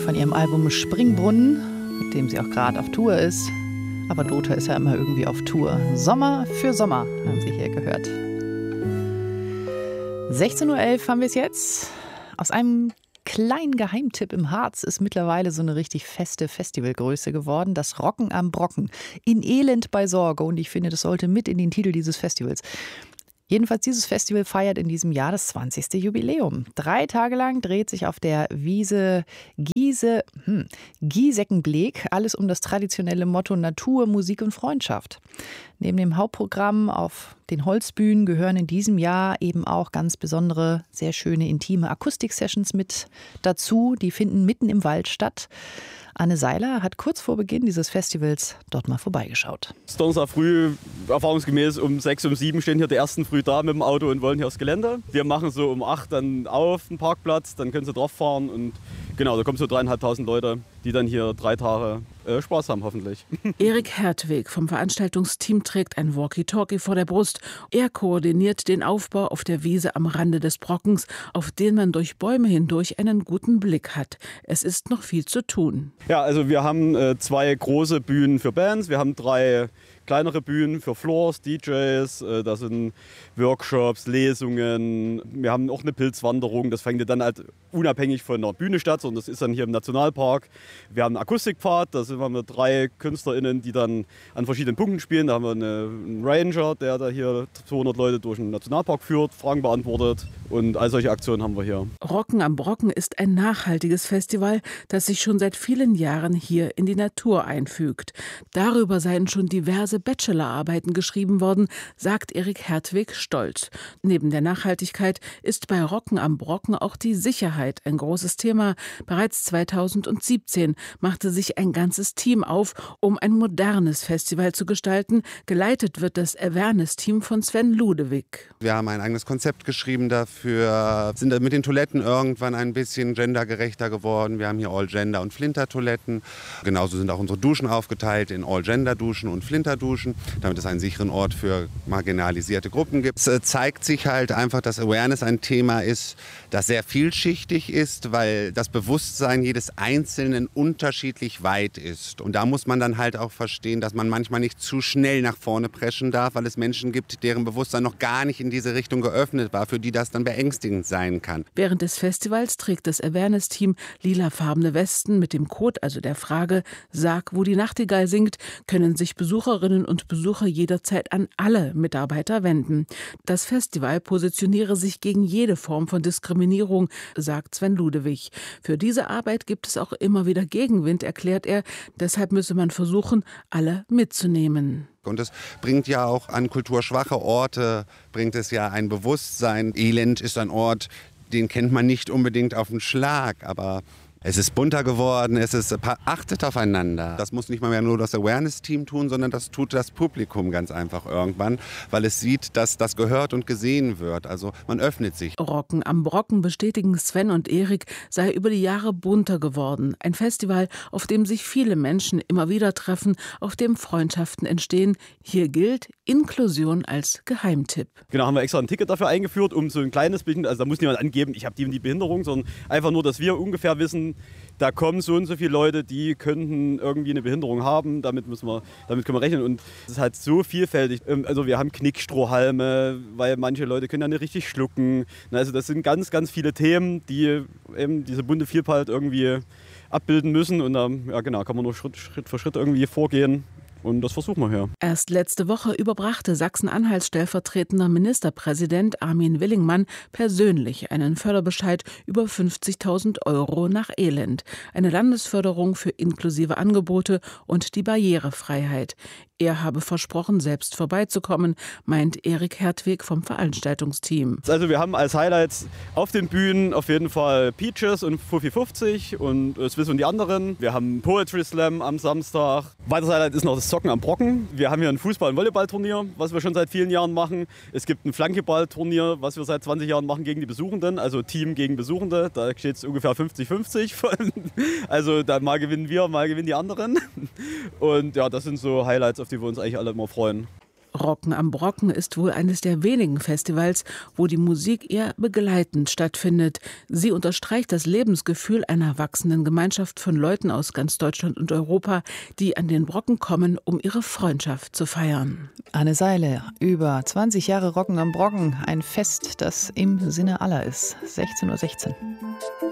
von ihrem Album Springbrunnen, mit dem sie auch gerade auf Tour ist. Aber Dota ist ja immer irgendwie auf Tour. Sommer für Sommer, haben Sie hier gehört. 16:11 Uhr haben wir es jetzt. Aus einem kleinen Geheimtipp im Harz ist mittlerweile so eine richtig feste Festivalgröße geworden. Das Rocken am Brocken. In Elend bei Sorge. Und ich finde, das sollte mit in den Titel dieses Festivals. Jedenfalls, dieses Festival feiert in diesem Jahr das 20. Jubiläum. 3 Tage lang dreht sich auf der Wiese Gieseckenbeek alles um das traditionelle Motto Natur, Musik und Freundschaft. Neben dem Hauptprogramm auf den Holzbühnen gehören in diesem Jahr eben auch ganz besondere, sehr schöne, intime Akustik-Sessions mit dazu. Die finden mitten im Wald statt. Anne Seiler hat kurz vor Beginn dieses Festivals dort mal vorbeigeschaut. Donnerstag früh, erfahrungsgemäß um 6, um 7 stehen hier die ersten früh da mit dem Auto und wollen hier aufs Gelände. Wir machen so um 8 dann auf den Parkplatz, dann können sie drauf fahren und genau, da kommen so 3.500 Leute, die dann hier 3 Tage Spaß haben hoffentlich. Erik Hertwig vom Veranstaltungsteam trägt ein Walkie-Talkie vor der Brust. Er koordiniert den Aufbau auf der Wiese am Rande des Brockens, auf den man durch Bäume hindurch einen guten Blick hat. Es ist noch viel zu tun. Ja, also wir haben 2 große Bühnen für Bands, wir haben 3 kleinere Bühnen für Floors, DJs, da sind Workshops, Lesungen. Wir haben auch eine Pilzwanderung, das fängt dann halt unabhängig von der Bühne statt, sondern das ist dann hier im Nationalpark. Wir haben einen Akustikpfad, da sind wir mit 3 KünstlerInnen, die dann an verschiedenen Punkten spielen. Da haben wir einen Ranger, der da hier 200 Leute durch den Nationalpark führt, Fragen beantwortet und all solche Aktionen haben wir hier. Rocken am Brocken ist ein nachhaltiges Festival, das sich schon seit vielen Jahren hier in die Natur einfügt. Darüber seien schon diverse Bachelorarbeiten geschrieben worden, sagt Erik Hertwig stolz. Neben der Nachhaltigkeit ist bei Rocken am Brocken auch die Sicherheit ein großes Thema. Bereits 2017 machte sich ein ganzes Team auf, um ein modernes Festival zu gestalten. Geleitet wird das Awareness-Team von Sven Ludewig. Wir haben ein eigenes Konzept geschrieben dafür, sind mit den Toiletten irgendwann ein bisschen gendergerechter geworden. Wir haben hier All-Gender- und Flinter-Toiletten. Genauso sind auch unsere Duschen aufgeteilt in All-Gender-Duschen und Flinter-Duschen, damit es einen sicheren Ort für marginalisierte Gruppen gibt. Es zeigt sich halt einfach, dass Awareness ein Thema ist, das sehr vielschichtig ist, weil das Bewusstsein jedes Einzelnen unterschiedlich weit ist. Und da muss man dann halt auch verstehen, dass man manchmal nicht zu schnell nach vorne preschen darf, weil es Menschen gibt, deren Bewusstsein noch gar nicht in diese Richtung geöffnet war, für die das dann beängstigend sein kann. Während des Festivals trägt das Awareness-Team lilafarbene Westen mit dem Code, also der Frage "Sag, wo die Nachtigall singt", können sich Besucherinnen und Besucher jederzeit an alle Mitarbeiter wenden. Das Festival positioniere sich gegen jede Form von Diskriminierung, sagt Sven Ludewig. Für diese Arbeit gibt es auch immer wieder Gegenwind, erklärt er. Deshalb müsse man versuchen, alle mitzunehmen. Und es bringt ja auch an kulturschwache Orte, bringt es ja ein Bewusstsein. Elend ist ein Ort, den kennt man nicht unbedingt auf den Schlag, aber es ist bunter geworden, achtet aufeinander. Das muss nicht mal mehr nur das Awareness-Team tun, sondern das tut das Publikum ganz einfach irgendwann, weil es sieht, dass das gehört und gesehen wird. Also man öffnet sich. Rocken am Brocken, bestätigen Sven und Erik, sei über die Jahre bunter geworden. Ein Festival, auf dem sich viele Menschen immer wieder treffen, auf dem Freundschaften entstehen. Hier gilt Inklusion als Geheimtipp. Genau, haben wir extra ein Ticket dafür eingeführt, um so ein kleines bisschen, also da muss niemand angeben, ich habe die und die Behinderung, sondern einfach nur, dass wir ungefähr wissen, da kommen so und so viele Leute, die könnten irgendwie eine Behinderung haben, damit können wir rechnen und es ist halt so vielfältig. Also wir haben Knickstrohhalme, weil manche Leute können ja nicht richtig schlucken. Also das sind ganz, ganz viele Themen, die eben diese bunte Vielfalt irgendwie abbilden müssen und da kann man nur Schritt für Schritt irgendwie vorgehen. Und das versuchen wir hier. Erst letzte Woche überbrachte Sachsen-Anhalts stellvertretender Ministerpräsident Armin Willingmann persönlich einen Förderbescheid über 50.000 € nach Elend. Eine Landesförderung für inklusive Angebote und die Barrierefreiheit. Er habe versprochen, selbst vorbeizukommen, meint Erik Hertwig vom Veranstaltungsteam. Also wir haben als Highlights auf den Bühnen auf jeden Fall Peaches und Fuffi 50 und Swiss und die anderen. Wir haben Poetry Slam am Samstag. Weiteres Highlight ist noch das Zocken am Brocken. Wir haben hier ein Fußball- und Volleyballturnier, was wir schon seit vielen Jahren machen. Es gibt ein Flankeballturnier, was wir seit 20 Jahren machen gegen die Besuchenden, also Team gegen Besuchende. Da steht es ungefähr 50-50. Also da mal gewinnen wir, mal gewinnen die anderen. Und ja, das sind so Highlights, auf die wir uns eigentlich alle immer freuen. Rocken am Brocken ist wohl eines der wenigen Festivals, wo die Musik eher begleitend stattfindet. Sie unterstreicht das Lebensgefühl einer wachsenden Gemeinschaft von Leuten aus ganz Deutschland und Europa, die an den Brocken kommen, um ihre Freundschaft zu feiern. Anne Seile, über 20 Jahre Rocken am Brocken, ein Fest, das im Sinne aller ist. 16:16 Uhr.